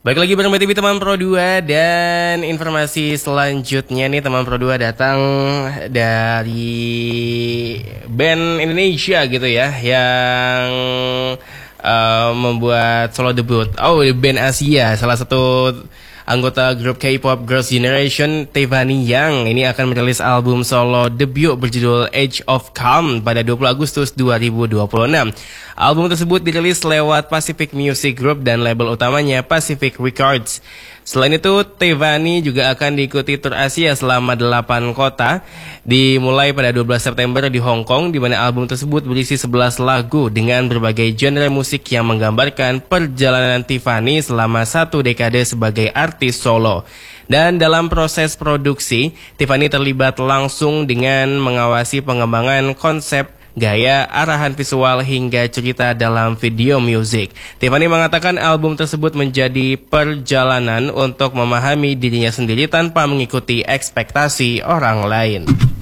Baik lagi bareng TV teman Pro 2 dan informasi selanjutnya nih teman Pro 2 datang dari band Indonesia gitu ya yang membuat solo debut. Band Asia, salah satu anggota grup K-pop Girls' Generation, Tiffany Yang ini akan merilis album solo debut berjudul Age of Calm pada 20 Agustus 2026. Album tersebut dirilis lewat Pacific Music Group dan label utamanya Pacific Records. Selain itu, Tiffany juga akan diikuti tur Asia selama 8 kota, dimulai pada 12 September di Hong Kong, di mana album tersebut berisi 11 lagu dengan berbagai genre musik yang menggambarkan perjalanan Tiffany selama 1 dekade sebagai artis solo. Dan dalam proses produksi, Tiffany terlibat langsung dengan mengawasi pengembangan konsep, gaya, arahan visual hingga cerita dalam video musik. Tiffany mengatakan album tersebut menjadi perjalanan untuk memahami dirinya sendiri tanpa mengikuti ekspektasi orang lain.